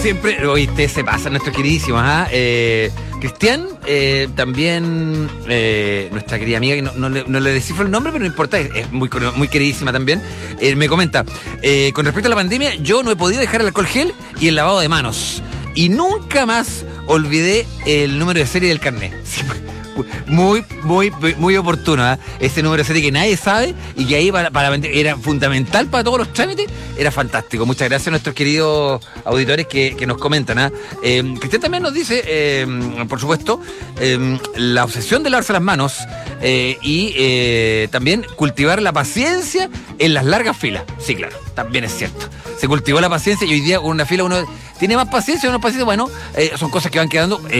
siempre, oíste, se pasa, nuestro queridísimo, Cristian, también nuestra querida amiga, que no le descifro el nombre, pero no importa, es muy queridísima también, me comenta, con respecto a la pandemia, yo no he podido dejar el alcohol gel y el lavado de manos, y nunca más olvidé el número de serie del carnet. Sí, muy oportuno, ese número de serie que nadie sabe y que ahí era fundamental para todos los trámites, era fantástico. Muchas gracias a nuestros queridos auditores que nos comentan. Cristian también nos dice, por supuesto, la obsesión de lavarse las manos y también cultivar la paciencia en las largas filas. Sí, claro, también es cierto. Se cultivó la paciencia y hoy día con una fila uno tiene más paciencia o menos paciencia. Bueno, son cosas que van quedando.